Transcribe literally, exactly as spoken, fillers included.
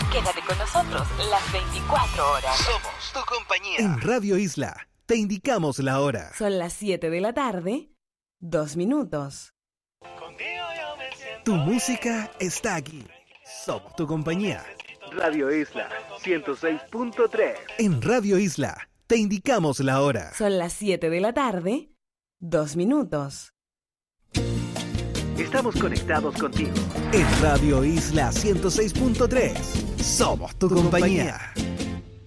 Quédate con nosotros las veinticuatro horas. Somos tu compañía. En Radio Isla te indicamos la hora. Son las siete de la tarde, dos minutos. Tu música está aquí. Somos tu compañía. Radio Isla ciento seis punto tres. En Radio Isla te indicamos la hora. Son las siete de la tarde, dos minutos. Estamos conectados contigo. En Radio Isla ciento seis punto tres. Somos tu compañía.